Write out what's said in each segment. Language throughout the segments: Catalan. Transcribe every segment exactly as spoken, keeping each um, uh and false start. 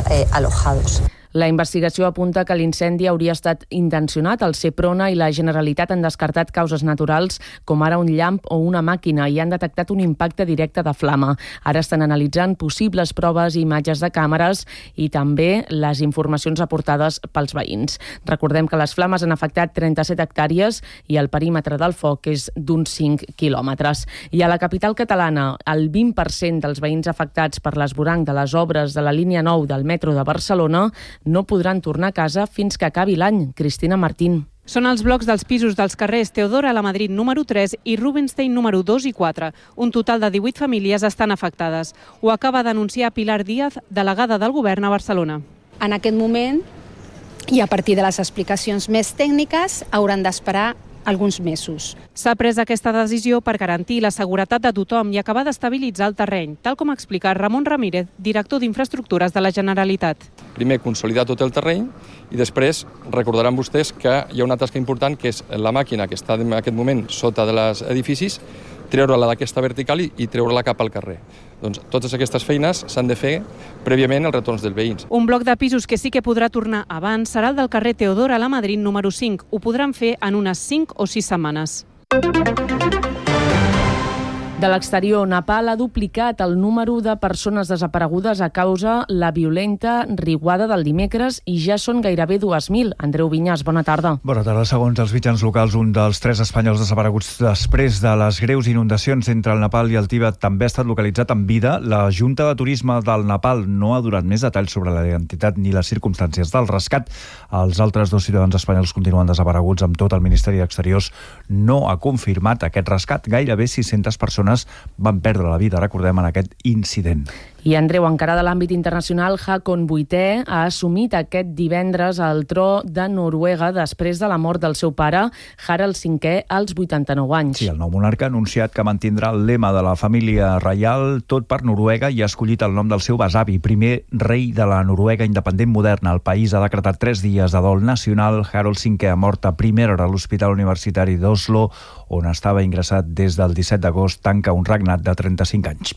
eh, alojados. La investigació apunta que l'incendi hauria estat intencionat. El Seprona i la Generalitat han descartat causes naturals com ara un llamp o una màquina i han detectat un impacte directe de flama. Ara estan analitzant possibles proves i imatges de càmeres i també les informacions aportades pels veïns. Recordem que les flames han afectat trenta-set hectàrees i el perímetre del foc és d'uns cinc quilòmetres. I a la capital catalana, el vint per cent dels veïns afectats per l'esvoranc de les obres de la línia nou del metro de Barcelona no podran tornar a casa fins que acabi l'any. Cristina Martín. Són els blocs dels pisos dels carrers Teodora Lamadrid número tres i Rubinstein número dos i quatre. Un total de divuit famílies estan afectades. Ho acaba d'anunciar Pilar Díaz, delegada del Govern a Barcelona. En aquest moment, i a partir de les explicacions més tècniques, hauran d'esperar alguns mesos. S'ha pres aquesta decisió per garantir la seguretat de tothom i acabar d'estabilitzar el terreny, tal com explica Ramon Ramírez, director d'Infraestructures de la Generalitat. Primer, consolidar tot el terreny i després recordaran vostès que hi ha una tasca important que és la màquina que està en aquest moment sota dels edificis, treure-la d'aquesta vertical i treure-la cap al carrer. Doncs totes aquestes feines s'han de fer prèviament als retorns dels veïns. Un bloc de pisos que sí que podrà tornar abans serà el del carrer Teodora Lamadrid número cinc. Ho podran fer en unes cinc o sis setmanes. De l'exterior, Nepal ha duplicat el número de persones desaparegudes a causa la violenta riuada del dimecres i ja són gairebé dues mil. Andreu Vinyas, bona tarda. Bona tarda. Segons els mitjans locals, un dels tres espanyols desapareguts després de les greus inundacions entre el Nepal i el Tibet també ha estat localitzat amb vida. La Junta de Turisme del Nepal no ha donat més detalls sobre la identitat ni les circumstàncies del rescat. Els altres dos ciutadans espanyols continuen desapareguts. Amb tot, el Ministeri d'Exteriors no ha confirmat aquest rescat. Gairebé sis-centes persones van perdre la vida, recordem, en aquest incident. I Andreu, encara de l'àmbit internacional, Håkon vuitè ha assumit aquest divendres el tro de Noruega després de la mort del seu pare, Harald cinquè, als vuitanta-nou anys. Sí, el nou monarca ha anunciat que mantindrà el lema de la família reial, tot per Noruega, i ha escollit el nom del seu besavi, primer rei de la Noruega independent moderna. El país ha decretat tres dies de dol nacional. Harald cinquè ha mort a primera hora a l'Hospital Universitari d'Oslo, on estava ingressat des del disset d'agost, tanca un regnat de trenta-cinc anys.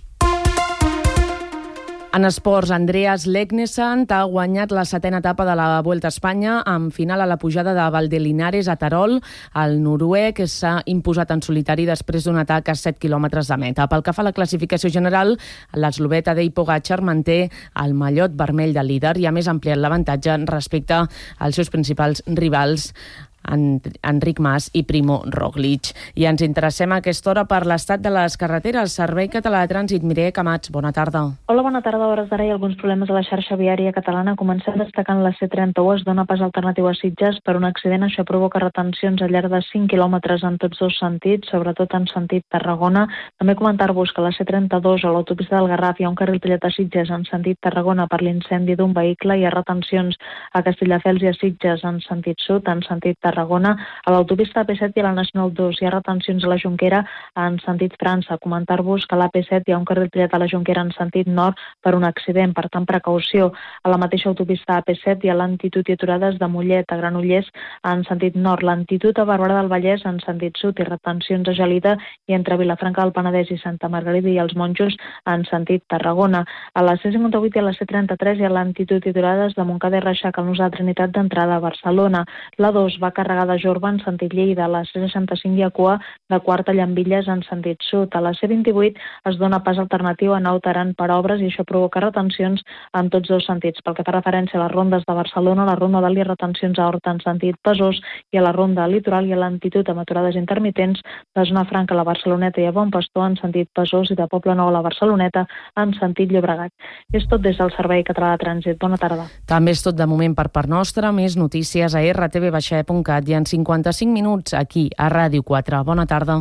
En esports, Andreas Leknesand ha guanyat la setena etapa de la Vuelta a Espanya amb final a la pujada de Valdelinares a Terol. El noruec s'ha imposat en solitari després d'un atac a set quilòmetres de meta. Pel que fa a la classificació general, l'eslovè Tadej Pogačar manté el mallot vermell de líder i a més ha ampliat l'avantatge respecte als seus principals rivals, Enric Mas i Primo Roglic. I ens interessem a aquesta hora per l'estat de les carreteres. Servei Català de Trànsit, Mireia Camats, bona tarda. Hola, bona tarda. A hores d'ara hi ha alguns problemes a la xarxa viària catalana. Comencem destacant la C trenta-u, es dona pas alternatiu a Sitges per un accident. Això provoca retencions al llarg de cinc quilòmetres en tots dos sentits, sobretot en sentit Tarragona. També comentar-vos que a la C trenta-dos a l'autopista del Garraf hi ha un carril tallat a Sitges en sentit Tarragona per l'incendi d'un vehicle. Hi ha retencions a Castelldefels i a Sitges en sentit sud, en sentit Tarragona. Tarragona, a l'autopista A P set i a la Nacional dos hi ha retencions a la Jonquera en sentit França. Comentar-vos que a l'A P set hi ha un carril tallat a la Jonquera en sentit nord per un accident, per tant precaució. A la mateixa autopista A P set hi ha lentitud i aturades de Mollet a Granollers en sentit nord, lentitud a Barberà del Vallès en sentit sud i retencions a Gelida i entre Vilafranca del Penedès i Santa Margarida i els Monjos en sentit Tarragona. A la C cinquanta-vuit i a la C trenta-tres hi ha lentitud i aturades de Montcada i Reixac al nus de la Trinitat d'entrada a Barcelona. La dos va carregada a Jorba en sentit Lleida. A la C seixanta-cinc hi ha cua de Quart a Llambilles en sentit sud. A la C vint-i-vuit es dona pas alternatiu a Naut Aran per obres i això provoca retencions en tots dos sentits. Pel que fa referència a les rondes de Barcelona, la ronda d'Ali retencions a Horta en sentit Besòs i a la ronda litoral hi ha lentitud amb aturades intermitents de Zona Franca a la Barceloneta i a Bon Pastor en sentit Besòs i de Poble Nou a la Barceloneta en sentit Llobregat. És tot des del Servei Català de Trànsit. Bona tarda. També és tot de moment per part nostra. Més notícies a erre te ve baixa e punt cat i en cinquanta-cinc minuts aquí a Ràdio quatre. Bona tarda.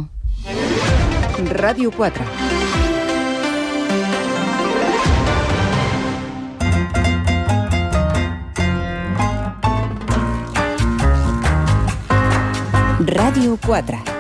Ràdio quatre. Ràdio quatre.